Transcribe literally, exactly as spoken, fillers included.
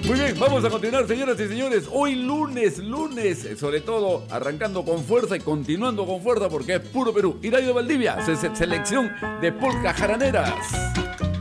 Muy bien, vamos a continuar, señoras y señores. Hoy lunes, lunes, sobre todo arrancando con fuerza y continuando con fuerza porque es puro Perú. Irayo Valdivia, se- se- selección de polca jaraneras.